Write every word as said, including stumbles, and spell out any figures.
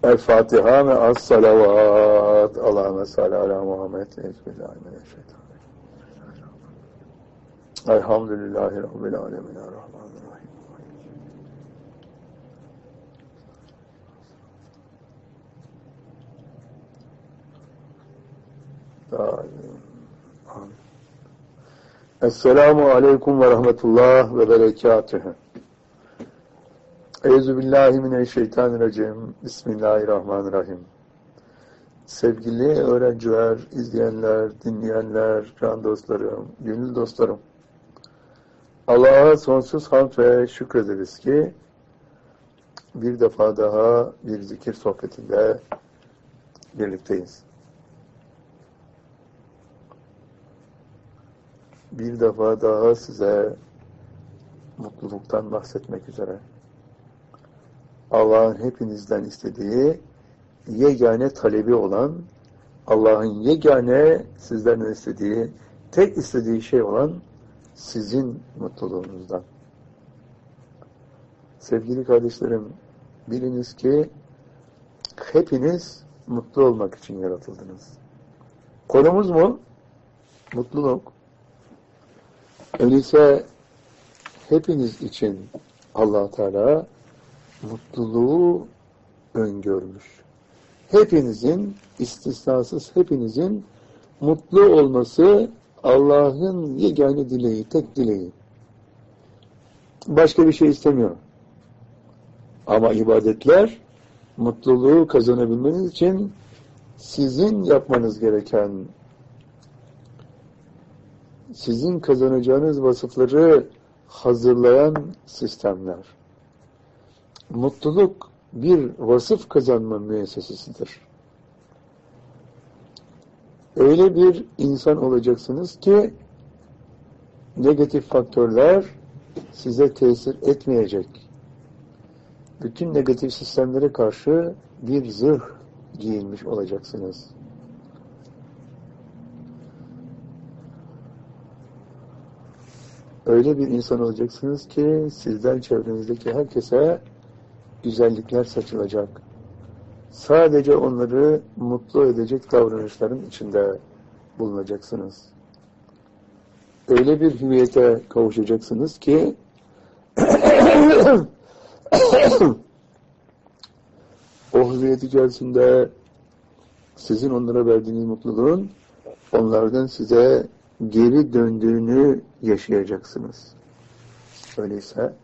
El Fatiha ve as salavat. Allahümme salli ala Muhammed. Bismillahirrahmanirrahim. Elhamdülillahi Rabbil alemin. Errahmanirrahim. Amin. Esselamu aleyküm ve rahmetullah ve berekatühü. Euzubillahimineşşeytanirracim. Bismillahirrahmanirrahim. Sevgili öğrenciler, izleyenler, dinleyenler, can dostlarım, gönül dostlarım. Allah'a sonsuz hamd ve şükrederiz ki bir defa daha bir zikir sohbetinde birlikteyiz. Bir defa daha size mutluluktan bahsetmek üzere. Allah'ın hepinizden istediği, yegane talebi olan, Allah'ın yegane sizlerden istediği, tek istediği şey olan sizin mutluluğunuzdan. Sevgili kardeşlerim, biliniz ki hepiniz mutlu olmak için yaratıldınız. Konumuz mu? Mutluluk. Öyleyse hepiniz için Allah Teala mutluluğu öngörmüş. Hepinizin, istisnasız hepinizin mutlu olması Allah'ın yegane dileği, tek dileği. Başka bir şey istemiyor. Ama ibadetler, mutluluğu kazanabilmeniz için sizin yapmanız gereken, sizin kazanacağınız vasıfları hazırlayan sistemler. Mutluluk bir vasıf kazanma müessesesidir. Öyle bir insan olacaksınız ki negatif faktörler size tesir etmeyecek. Bütün negatif sistemlere karşı bir zırh giyinmiş olacaksınız. Öyle bir insan olacaksınız ki sizden çevrenizdeki herkese güzellikler saçılacak. Sadece onları mutlu edecek davranışların içinde bulunacaksınız. Öyle bir hüviyete kavuşacaksınız ki o hüviyet içerisinde sizin onlara verdiğiniz mutluluğun onlardan size geri döndüğünü yaşayacaksınız. Öyleyse